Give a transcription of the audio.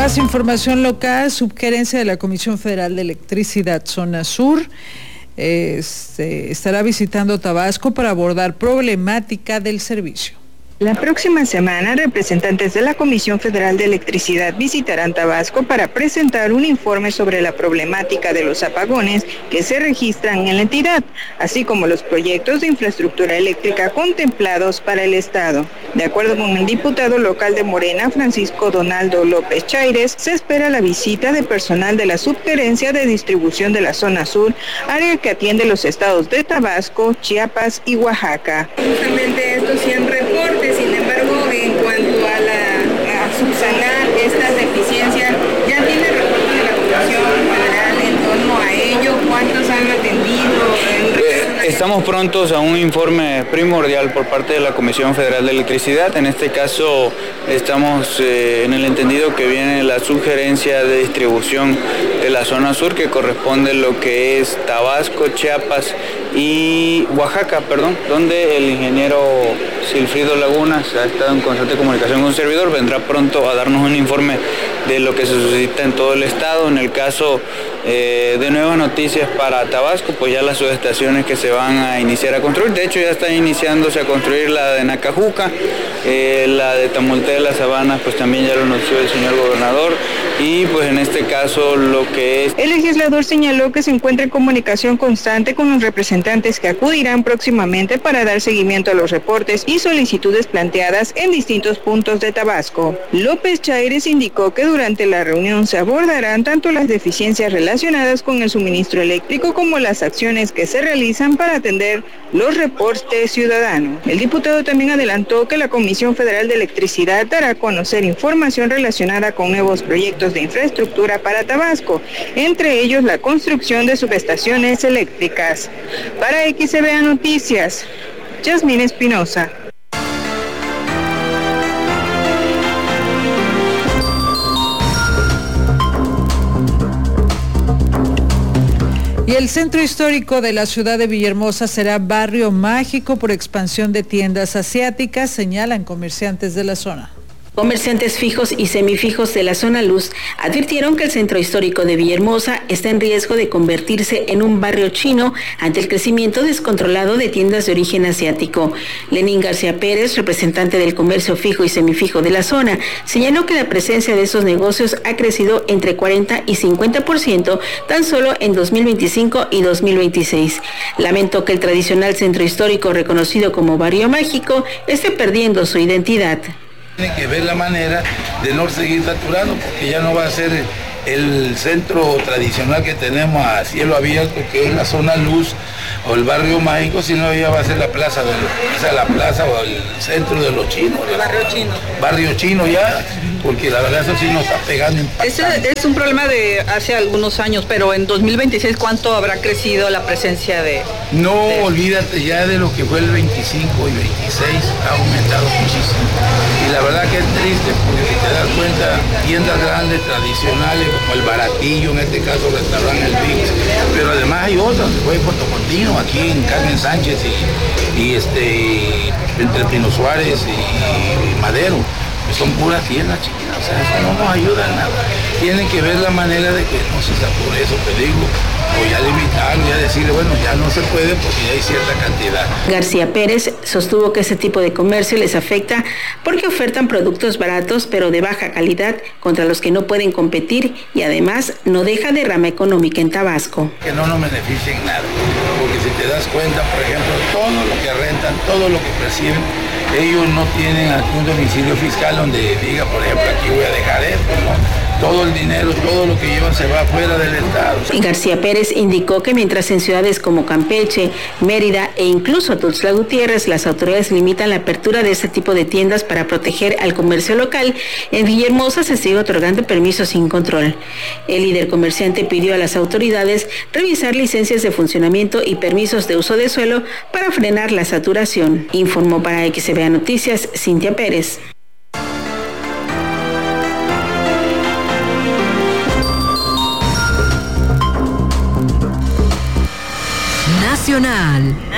Más información local. Subgerencia de la Comisión Federal de Electricidad Zona Sur estará visitando Tabasco para abordar problemática del servicio. La próxima semana, representantes de la Comisión Federal de Electricidad visitarán Tabasco para presentar un informe sobre la problemática de los apagones que se registran en la entidad, así como los proyectos de infraestructura eléctrica contemplados para el Estado. De acuerdo con el diputado local de Morena, Francisco Donaldo López Chaires, se espera la visita de personal de la Subgerencia de Distribución de la Zona Sur, área que atiende los estados de Tabasco, Chiapas y Oaxaca. Justamente estos 100 reportes. Sin embargo, en cuanto a subsanar estas deficiencias, ¿ya tiene reporte de la Comisión Federal en torno a ello? ¿Cuántos han atendido? Estamos prontos a un informe primordial por parte de la Comisión Federal de Electricidad. En este caso estamos en el entendido que viene la Subgerencia de Distribución de la Zona Sur, que corresponde lo que es Tabasco, Chiapas y Oaxaca, donde el ingeniero Silfrido Lagunas ha estado en constante comunicación con un servidor. Vendrá pronto a darnos un informe de lo que se suscita en todo el estado. En el caso de nuevas noticias para Tabasco, pues ya las subestaciones que se van a iniciar a construir, de hecho ya está iniciándose a construir la de Nacajuca, la de Tamulte de las Sabanas, pues también ya lo anunció el señor gobernador, y pues en este caso lo que es... El legislador señaló que se encuentra en comunicación constante con los representantes que acudirán próximamente para dar seguimiento a los reportes y solicitudes planteadas en distintos puntos de Tabasco. López Chaires indicó que durante la reunión se abordarán tanto las deficiencias relacionadas con el suministro eléctrico como las acciones que se realizan para atender los reportes ciudadanos. El diputado también adelantó que la Comisión Federal de Electricidad dará a conocer información relacionada con nuevos proyectos de infraestructura para Tabasco, entre ellos la construcción de subestaciones eléctricas. Para XCBA Noticias, Yasmín Espinosa. Y el centro histórico de la ciudad de Villahermosa será barrio mágico por expansión de tiendas asiáticas, señalan comerciantes de la zona. Comerciantes fijos y semifijos de la zona luz advirtieron que el centro histórico de Villahermosa está en riesgo de convertirse en un barrio chino ante el crecimiento descontrolado de tiendas de origen asiático. Lenín García Pérez, representante del comercio fijo y semifijo de la zona, señaló que la presencia de esos negocios ha crecido entre 40 y 50% tan solo en 2025 y 2026. Lamentó que el tradicional centro histórico reconocido como barrio mágico esté perdiendo su identidad. Tiene que ver la manera de no seguir saturado, porque ya no va a ser el centro tradicional que tenemos a cielo abierto, que es la zona luz o el barrio mágico, sino ya va a ser la plaza, la plaza o el centro de los chinos. El barrio chino. Barrio chino ya, porque la verdad eso sí nos está pegando. Ese es un problema de hace algunos años, pero en 2026, ¿cuánto habrá crecido la presencia de...? Olvídate ya de lo que fue el 25 y 26, ha aumentado muchísimo. Y la verdad que es triste, porque si te das cuenta, tiendas grandes, tradicionales, como el Baratillo, en este caso restaurante El Vix, pero además hay otras, fue en Puerto Contino, aquí en Carmen Sánchez y entre Pino Suárez y Madero, que son puras tiendas chiquitas, o sea, eso no nos ayuda en nada. Tienen que ver la manera de que no se sature eso, te digo, o ya limitarlo, ya decirle, bueno, ya no se puede porque ya hay cierta cantidad. García Pérez sostuvo que ese tipo de comercio les afecta porque ofertan productos baratos pero de baja calidad contra los que no pueden competir y además no deja derrama económica en Tabasco. Que no nos beneficia en nada, porque si te das cuenta, por ejemplo, todo lo que rentan, todo lo que perciben, ellos no tienen algún domicilio fiscal donde diga, por ejemplo, aquí voy a dejar esto, ¿no? Todo el dinero, todo lo que llevan se va fuera del Estado. Y García Pérez indicó que mientras en ciudades como Campeche, Mérida e incluso Tuxtla Gutiérrez las autoridades limitan la apertura de este tipo de tiendas para proteger al comercio local, en Villahermosa se sigue otorgando permisos sin control. El líder comerciante pidió a las autoridades revisar licencias de funcionamiento y permisos de uso de suelo para frenar la saturación. Informó para XCBA Noticias, Cintia Pérez. Nacional.